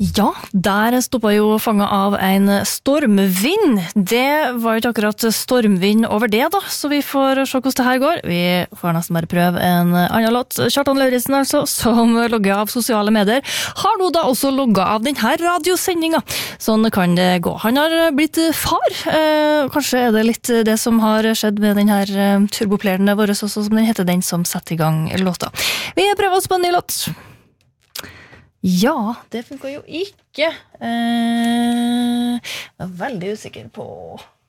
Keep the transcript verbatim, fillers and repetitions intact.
Ja, der stoppet jo fanget av en stormvind. Det var jo ikke akkurat stormvind over det da, så vi får se hvordan det her går. Vi får nesten bare prøve en annen låt. Kjartan Lauritzen altså, som logger av sosiale medier, har nå da også logget av denne radiosendingen. Sånn kan det gå. Han har blitt far. Eh, kanskje er det litt det som har skjedd med denne turboplayeren vår også, som den heter, den som setter i gang låta. Vi prøver oss på en ny låt. Ja, det funker jo ikke. Eh, jeg er veldig usikker på